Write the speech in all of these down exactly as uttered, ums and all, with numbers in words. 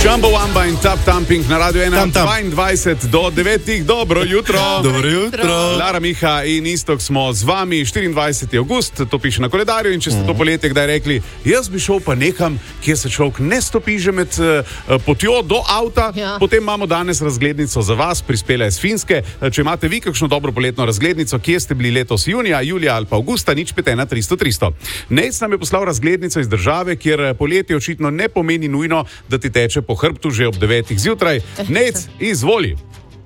Jumbo Wamba in Tap Tamping na Radio ena, dvaindvajset do devetih. Dobro jutro. Dobro jutro. Lara, Miha in Istok smo z vami. štiriindvajseti avgust, to piše na koledarju. In če ste to poletje kdaj rekli, jaz bi šel pa nekam, kjer se človek ne stopi že med uh, potjo do avta, ja. Potem imamo danes razglednico za vas, prispela je z Finske. Če imate vi kakšno dobro poletno razglednico, kje ste bili letos junija, julija ali pa avgusta, nič pet ena tristo tristo. Nejc nam je poslal razglednico iz države, kjer poletje očitno ne pomeni nujno, da ti teče po hrbtu že ob devetih zjutraj. Nejc, izvoli.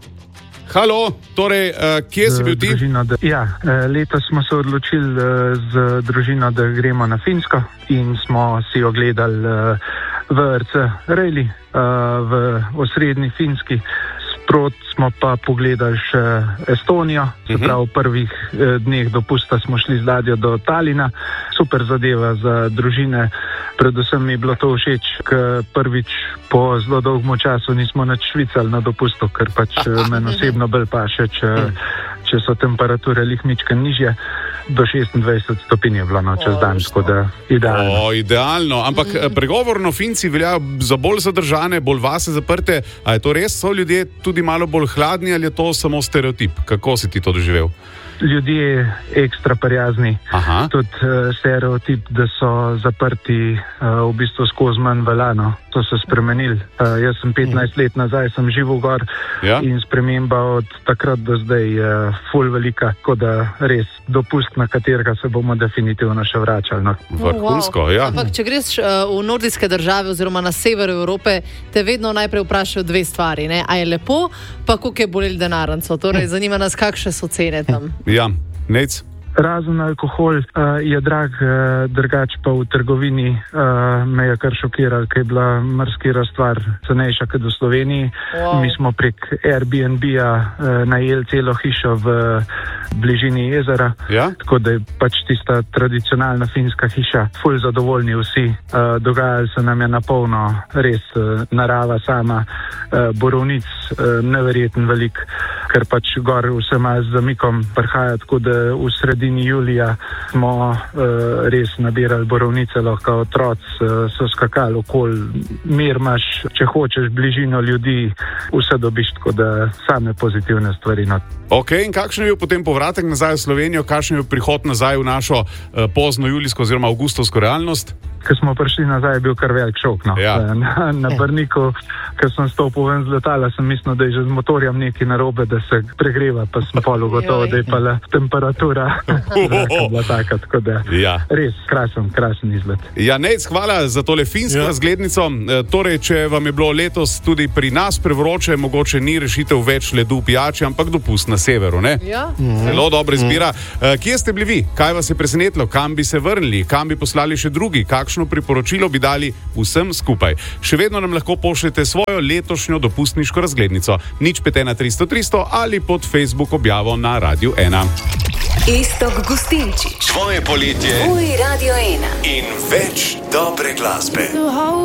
Halo, torej, uh, kje si bil ti? Družino, da, ja, letos smo se odločili uh, z družino, da gremo na Finsko in smo si ogledali uh, V R C Rally uh, v osrednji Finski. Sprot smo pa pogledali še Estonijo, se pravi v prvih eh, dneh dopusta smo šli z ladjo do Talina. Super zadeva za družine, predvsem mi je bilo to všeč, ker prvič po zelo dolgem času nismo nič švicali na dopustu, ker pač meni osebno bolj paše, če, če so temperature lihmičke nižje. Do šestindvajset stopinj je bilo no, čez dan, tako da idealno. O, idealno, ampak pregovorno Finci velja za bolj zadržane, bolj vase zaprte. A je to res? So ljudje tudi malo bolj hladni ali je to samo stereotip? Kako si ti to doživel? Ljudje ekstra prijazni. Aha. Tudi uh, stereotip, da so zaprti uh, v bistvu skozi manj velano. To so spremenili. Uh, jaz sem petnajst let nazaj, sem živel gor, ja. In sprememba od takrat do zdaj je uh, ful velika, tako da res dopust, na katerega se bomo definitivno še vračali. No. Vrhunsko, wow. Ja. Ampak, če greš uh, v nordijske države oziroma na severu Evrope, te vedno najprej vprašajo dve stvari. Ne? A je lepo, pa koliko je bolel denarnico? Torej, zanima nas, kakšne so cene tam. Ja, Nejc? Razen alkohol uh, je drag, uh, drugač pa v trgovini uh, me je kar šokiral, ker je bila marsikera stvar cenejša kot v Sloveniji. Wow. Mi smo prek Airbnb-a uh, najeli celo hišo v bližini jezera, ja? Tako da je pač tista tradicionalna finska hiša. Ful zadovoljni vsi, uh, dogajali se nam je na polno, res uh, narava sama, uh, borovnic uh, neverjeten velik, ker pač gor vse malo z zamikom prihaja, tako da v sredini julija smo uh, res nabirali borovnice, lahko otroci uh, so skakali okoli, mir imaš, če hočeš bližino ljudi, vse dobiš, tako da same pozitivne stvari. No. Ok, in kakšen je bil potem povratek nazaj v Slovenijo, kakšen je bil prihod nazaj v našo uh, pozno julijsko oziroma avgustovsko realnost? Ko smo prišli nazaj, je bil kar velik šok. No. Ja. Na, na Brniku, ko sem stopil ven z letala, sem mislil, da je že z motorjem nekaj narobe, da se pregreva, pa sem pol ugotovil, da je pa le temperatura bila taka, tako da ja. Res krasen, krasen izlet. Ja, Nejc, hvala za tole finsko ja. razglednico. E, torej, če vam je bilo letos tudi pri nas prevroče, mogoče ni rešitev več ledu pijači, ampak dopust na severu, ne? Ja. Zelo dobra izbira. E, kje ste bili vi? Kaj vas je presenetilo? Kam bi se vrnili? Kam bi poslali še drugi? Kakšno priporočilo bi dali vsem skupaj? Še vedno nam lahko pošljete svojo letošnjo dopustniško razglednico. nič pet ena tristo tristo ali pod Facebook objavo na Radio ena. Istok Gustinčič. Tvoje poletje. Tvoj Radio ena. In več dobre glasbe.